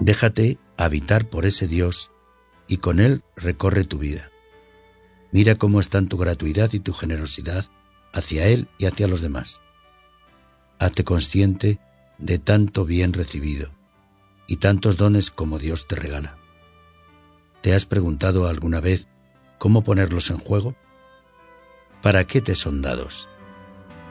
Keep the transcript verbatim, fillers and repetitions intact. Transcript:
Déjate habitar por ese Dios y con Él recorre tu vida. Mira cómo están tu gratuidad y tu generosidad hacia Él y hacia los demás. Hazte consciente de tanto bien recibido y tantos dones como Dios te regala. ¿Te has preguntado alguna vez cómo ponerlos en juego? ¿Para qué te son dados?